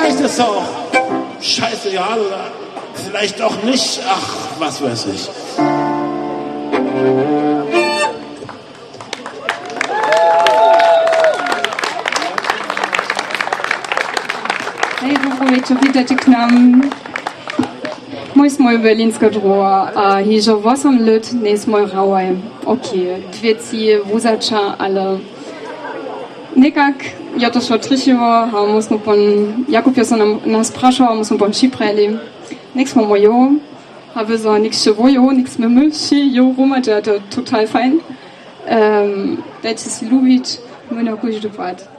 Vielleicht ist er auch scheißegal oder vielleicht auch nicht. Ach, was weiß ich. Hej, Robovičo, vítajte k nám. Mój smoj berlinska droga, a hižo 8 let nie smoj rauaj. Okay, dwie wuzacza, ale nekak, ja to šlo trišivo, a musno pon, Jakub je so nas prašao, musno pon šipreli. Nek smo mojo, a so niks še vojo, niks me myši, jo Roma, to total fein. Dajte si lubit, mojno kuž dopat.